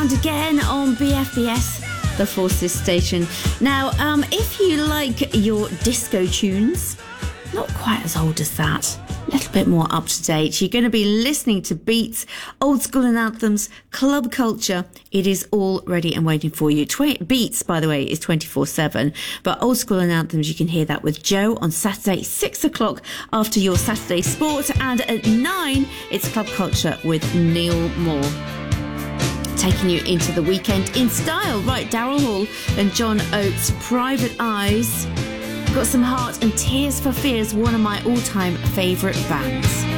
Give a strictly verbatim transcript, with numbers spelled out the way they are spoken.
and again on B F B S, the Forces station. Now, um, if you like your disco tunes, not quite as old as that, a little bit more up to date, you're going to be listening to Beats, old school and anthems, club culture. It is all ready and waiting for you. Tw- Beats, by the way, is twenty-four seven, but old school and anthems, you can hear that with Joe on Saturday, six o'clock after your Saturday sport, and at nine, it's club culture with Neil Moore. Taking you into the weekend in style. Right, Daryl Hall and John Oates, Private Eyes. Got some Heart and Tears for Fears, one of my all-time favourite bands.